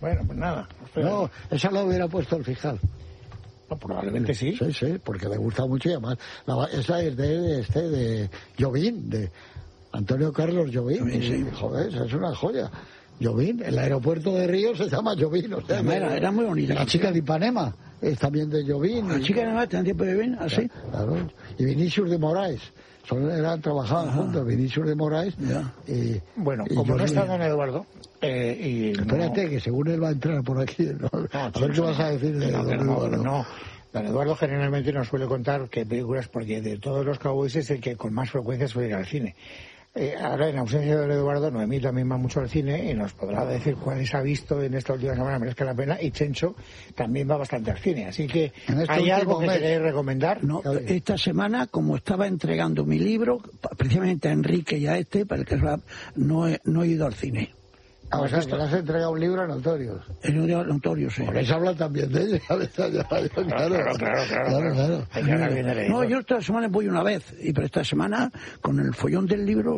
Bueno, pues nada. No, esa la hubiera puesto el fiscal. No, probablemente sí. Sí, porque le gusta mucho y además esa es de Jobim, de Antonio Carlos Jobim. Sí. Joder, esa es una joya. Jobim, el aeropuerto de Río se llama Jobim. O sea, Era muy bonita. La chica de Ipanema es también de Jobim. La chica de Ipanema tenía tiempo de Jobim, así. Claro. Y Vinicius de Moraes. Trabajaban juntos, Vinicius de Moraes. Bueno, y como no está Jobim. don Eduardo... Espérate, que según él va a entrar por aquí. A ver qué vas a decir de don Eduardo. No. Don Eduardo generalmente nos suele contar qué películas, porque de todos los cowboys es el que con más frecuencia suele ir al cine. Ahora, en ausencia de don Eduardo, Noemí también va mucho al cine y nos podrá decir cuáles ha visto en esta última semana, merezca la pena, y Chencho también va bastante al cine. Así que, ¿hay algo que queréis recomendar? No, esta semana, como estaba entregando mi libro, precisamente a Enrique y a para el que no he ido al cine. O sea, que le has entregado un libro a Notorios. El Notorio, sí. Por eso habla también de ella. Claro. No, yo esta semana voy una vez, pero esta semana, con el follón del libro,